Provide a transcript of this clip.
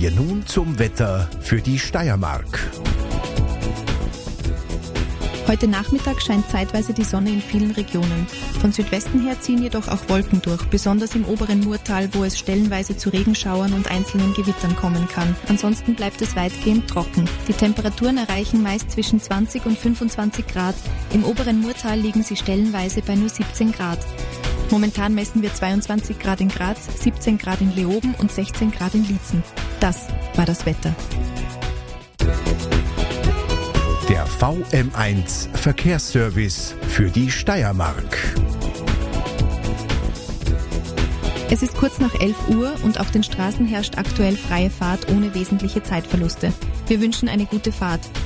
wir nun zum Wetter für die Steiermark. Heute Nachmittag scheint zeitweise die Sonne in vielen Regionen. Von Südwesten her ziehen jedoch auch Wolken durch, besonders im oberen Murtal, wo es stellenweise zu Regenschauern und einzelnen Gewittern kommen kann. Ansonsten bleibt es weitgehend trocken. Die Temperaturen erreichen meist zwischen 20 und 25 Grad. Im oberen Murtal liegen sie stellenweise bei nur 17 Grad. Momentan messen wir 22 Grad in Graz, 17 Grad in Leoben und 16 Grad in Liezen. Das war das Wetter. Der VM1 Verkehrsservice für die Steiermark. Es ist kurz nach 11 Uhr und auf den Straßen herrscht aktuell freie Fahrt ohne wesentliche Zeitverluste. Wir wünschen eine gute Fahrt.